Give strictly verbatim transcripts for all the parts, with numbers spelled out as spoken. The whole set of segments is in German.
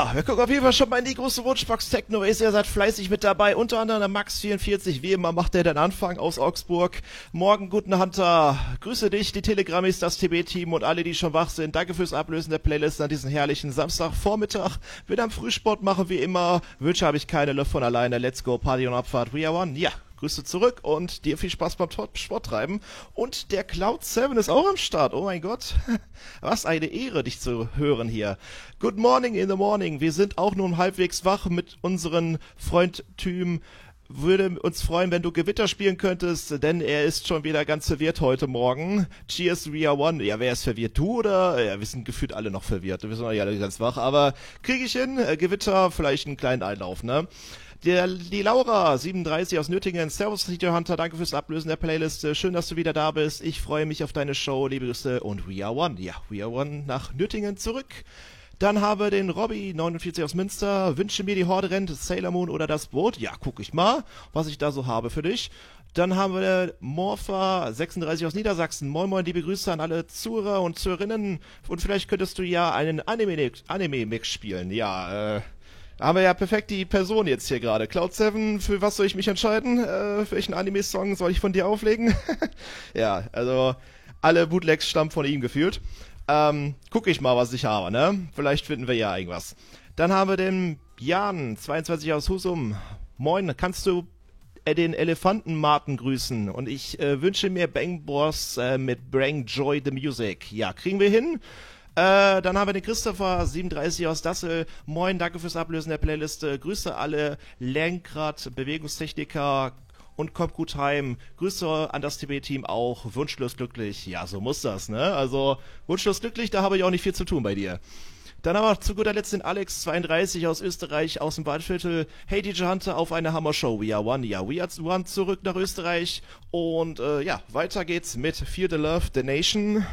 Ja, wir gucken auf jeden Fall schon mal in die große Wunschbox. Techno ist ja seid fleißig mit dabei. Unter anderem der Max vierundvierzig. Wie immer macht er den Anfang aus Augsburg. Morgen, guten Hunter. Grüße dich, die Telegrammis, das T B-Team und alle, die schon wach sind. Danke fürs Ablösen der Playlist an diesem herrlichen Samstagvormittag. Wieder am Frühsport machen wie immer. Wünsche habe ich keine, läuft von alleine. Let's go, Party und Abfahrt. We are one. Ja. Grüße zurück und dir viel Spaß beim Sporttreiben. Und der Cloud sieben ist auch am Start. Oh mein Gott. Was eine Ehre, dich zu hören hier. Good morning in the morning. Wir sind auch nun halbwegs wach mit unseren Freundtüm. Würde uns freuen, wenn du Gewitter spielen könntest, denn er ist schon wieder ganz verwirrt heute Morgen. Cheers, we are one. Ja, wer ist verwirrt? Du oder? Ja, wir sind gefühlt alle noch verwirrt. Wir sind ja alle ganz wach, aber kriege ich hin. Äh, Gewitter, vielleicht einen kleinen Einlauf, ne? Der, die Laura, siebenunddreißig aus Nürtingen. Servus, T J Hunter, danke fürs Ablösen der Playlist. Schön, dass du wieder da bist. Ich freue mich auf deine Show, liebe Grüße. Und We Are One. Ja, We Are One nach Nürtingen zurück. Dann habe den Robby, neunundvierzig aus Münster. Wünsche mir die Horde rennt, Sailor Moon oder das Boot. Ja, guck ich mal, was ich da so habe für dich. Dann haben wir Morpha, sechsunddreißig aus Niedersachsen. Moin moin, liebe Grüße an alle Zuhörer und Zuhörerinnen. Und vielleicht könntest du ja einen Anime-Mix Anime spielen. Ja, äh... Da haben wir ja perfekt die Person jetzt hier gerade. Cloud sieben, für was soll ich mich entscheiden? Äh, für welchen Anime-Song soll ich von dir auflegen? Ja, also alle Bootlegs stammen von ihm gefühlt. Ähm, guck ich mal, was ich habe, ne? Vielleicht finden wir ja irgendwas. Dann haben wir den Jan, zweiundzwanzig aus Husum. Moin, kannst du äh, den Elefantenmarten grüßen? Und ich äh, wünsche mir Bang Boss äh, mit Bring Joy the Music. Ja, kriegen wir hin? Äh, dann haben wir den Christopher, siebenunddreißig aus Dassel. Moin, danke fürs Ablösen der Playliste. Grüße alle Lenkrad, Bewegungstechniker und kommt gut heim. Grüße an das T B-Team auch. Wunschlos glücklich. Ja, so muss das, ne? Also, wunschlos glücklich, da habe ich auch nicht viel zu tun bei dir. Dann haben wir zu guter Letzt den Alex, zweiunddreißig aus Österreich, aus dem Waldviertel. Hey D J Hunter, auf eine Hammer-Show. We are one. Ja, we are one zurück nach Österreich. Und äh, ja, weiter geht's mit Fear the Love, The Nation.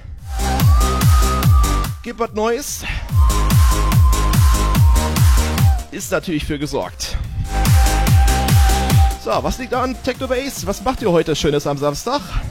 Gibt was Neues. Ist natürlich für gesorgt. So, was liegt an Techno Bass? Was macht ihr heute Schönes am Samstag?